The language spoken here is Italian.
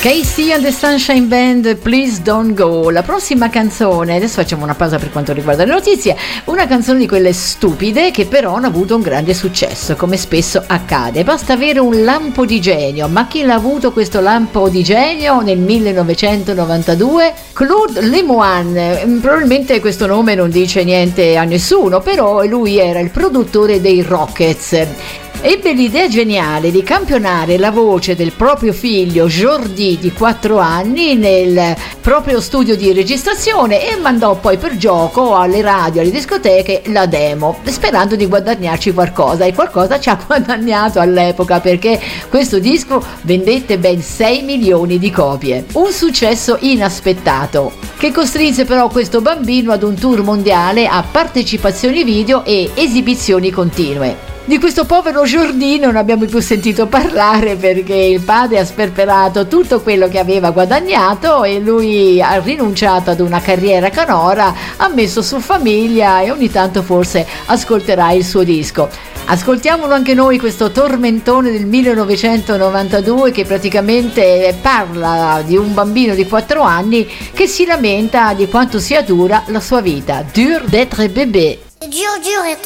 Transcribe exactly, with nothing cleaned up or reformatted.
Casey and the Sunshine Band, Please Don't Go. La prossima canzone, adesso facciamo una pausa per quanto riguarda le notizie, una canzone di quelle stupide che però hanno avuto un grande successo, come spesso accade. Basta avere un lampo di genio, ma chi l'ha avuto questo lampo di genio nel millenovecentonovantadue? Claude Lemoine. Probabilmente questo nome non dice niente a nessuno, però lui era il produttore dei Rockets. Ebbe l'idea geniale di campionare la voce del proprio figlio Jordi di quattro anni nel proprio studio di registrazione e mandò poi per gioco alle radio, alle discoteche la demo, sperando di guadagnarci qualcosa, e qualcosa ci ha guadagnato all'epoca, perché questo disco vendette ben sei milioni di copie. Un successo inaspettato che costrinse però questo bambino ad un tour mondiale a partecipazioni video e esibizioni continue. Di questo povero Jordi non abbiamo più sentito parlare, perché il padre ha sperperato tutto quello che aveva guadagnato e lui ha rinunciato ad una carriera canora, ha messo su famiglia e ogni tanto forse ascolterà il suo disco. Ascoltiamolo anche noi, questo tormentone del millenovecentonovantadue, che praticamente parla di un bambino di quattro anni che si lamenta di quanto sia dura la sua vita. Dur d'être bébé. Dur, dur être